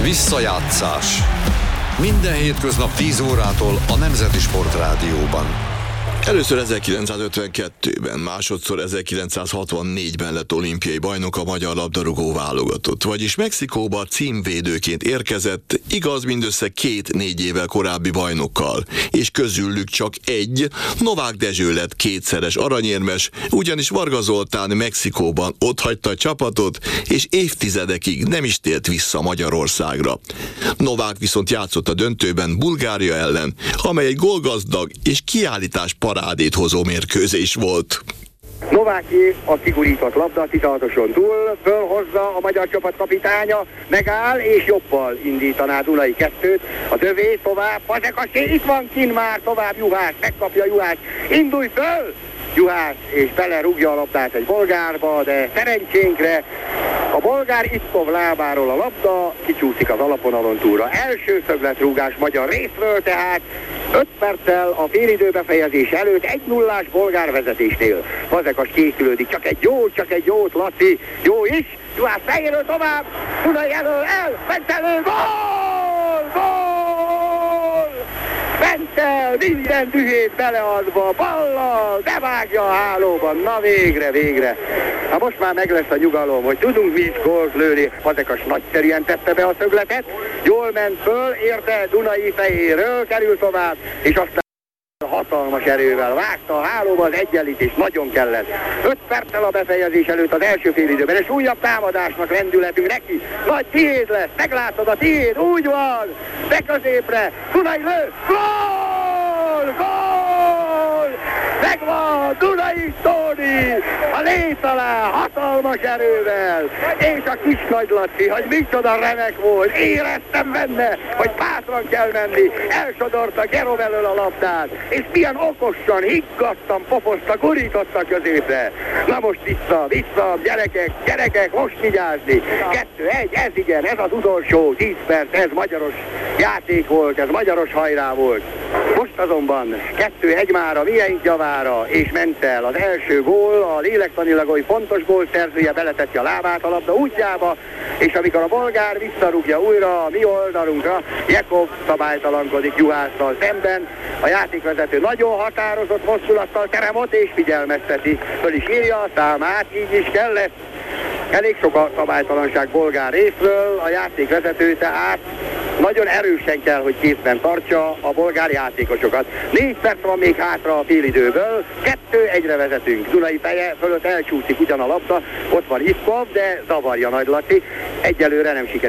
Visszajátszás. Minden hétköznap 10 órától a Nemzeti Sportrádióban. Először 1952-ben, másodszor 1964-ben lett olimpiai bajnok a magyar labdarúgó válogatott, vagyis Mexikóba címvédőként érkezett, igaz mindössze 2-4 évvel korábbi bajnokkal, és közülük csak egy, Novák Dezső lett kétszeres aranyérmes, ugyanis Varga Zoltán Mexikóban otthagyta a csapatot, és évtizedekig nem is tért vissza Magyarországra. Novák viszont játszott a döntőben Bulgária ellen, amely egy gólgazdag és kiállítás parádét hozó mérkőzés volt. Nováké a kigurított labda 16-oson túl, fölhozza a magyar csapat kapitánya, megáll és jobbal indítaná Dunai 2-t, az övé tovább, Fazekas, itt van kint már, tovább Juhász, megkapja Juhász, indulj föl! Juhász és belerúgja a labdát egy bolgárba, de szerencsénkre a bolgár Itkov lábáról a labda kicsúszik az alaponalon túlra. Első szögletrúgás magyar részről, tehát 5 perccel a félidőbefejezés előtt 1-0-ás bolgár vezetésnél. Fazekas készülődik, csak egy jót, Laci, jó is, Juhász fejéről tovább, Dunai elől, Bentelő, gól! Bentel minden dühét beleadva, ballal, de vágja a hálóban, na végre. Na most már meg lesz a nyugalom, hogy tudunk mi is gólt lőni. Fazekas nagyszerűen tette be a szögletet, jól ment föl, érte Dunai fejéről, kerül tovább, és aztán hatalmas erővel vágta a hálóba, az egyenlítés nagyon kellett. 5 perccel a befejezés előtt az első félidőben, és újabb támadásnak lendületünk neki. Nagy tiéd lesz, meglátod a tiéd, úgy van, be középre, Dunai lő, gól! Megvan, Dunai Tóni, a lét alá, hatalmas erővel, és a kis Nagy Laci, hogy micsoda remek volt, éreztem benne, hogy bátran kell menni, elsodorta Gerom elől a labdát, és milyen okosan, higgadtan pofozta, gurította középre. Na most vissza, gyerekek, most vigyázni. 2-1, ez igen, ez az utolsó 10 perc, ez magyaros játék volt, ez magyaros hajrá volt. Most azonban 2-1 már a mieink javára, és ment el az első gól, a lélektanilag oly fontos gól szerzője beletette a lábát a labda útjába, és amikor a bolgár visszarúgja újra a mi oldalunkra, Jekov szabálytalankodik Juhásszal szemben, a játékvezető nagyon határozott mozdulattal terem ott és figyelmezteti, föl is írja a számát, így is kellett. Elég sok a szabálytalanság bolgár részről, a játékvezető tehát nagyon erősen kell, hogy kézben tartsa a bolgár játékosokat. 4 perc van még hátra a félidőből, 2-1-re vezetünk. Dunai feje fölött elcsúszik ugyan a labda, ott van Itkov, de zavarja Nagy Laci. Egyelőre nem sikerül